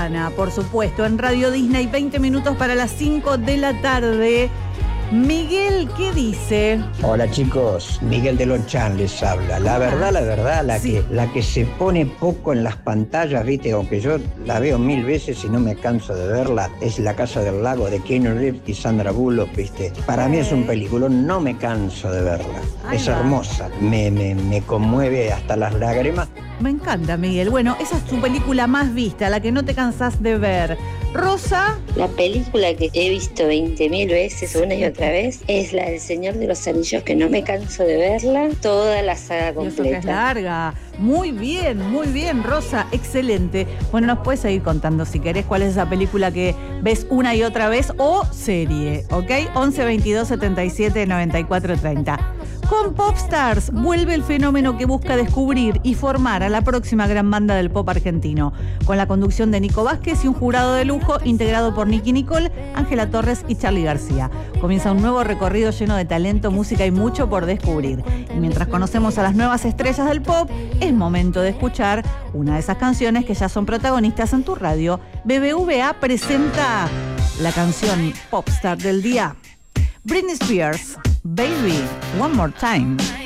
Ana, por supuesto, en Radio Disney, 20 minutos para las 5 de la tarde. Miguel, ¿qué dice? Hola chicos, Miguel de Lonchan les habla. La verdad, Sí. la que se pone poco en las pantallas, viste, aunque yo la veo 1000 veces y no me canso de verla, es La Casa del Lago de Keanu Reeves y Sandra Bullock, viste. Para mí es un peliculón, no me canso de verla. Ahí Es va. hermosa, me conmueve hasta las lágrimas. Me encanta, Miguel. Bueno, esa es tu película más vista, la que no te cansás de ver. Rosa. La película que he visto 20.000 veces, una y otra vez, es la del Señor de los Anillos, que no me canso de verla, toda la saga Y eso que es completa. larga. Muy bien, Rosa. Excelente. Bueno, nos puedes seguir contando si querés cuál es esa película que ves una y otra vez o serie, ¿ok? 11 22 77 94 30. Con Popstars vuelve el fenómeno que busca descubrir y formar a la próxima gran banda del pop argentino, con la conducción de Nico Vázquez y un jurado de lujo integrado por Nicky Nicole, Ángela Torres y Charly García. Comienza un nuevo recorrido lleno de talento, música y mucho por descubrir. Y mientras conocemos a las nuevas estrellas del pop, es momento de escuchar una de esas canciones que ya son protagonistas en tu radio. BBVA presenta la canción Popstar del día. Britney Spears, Baby, One More Time.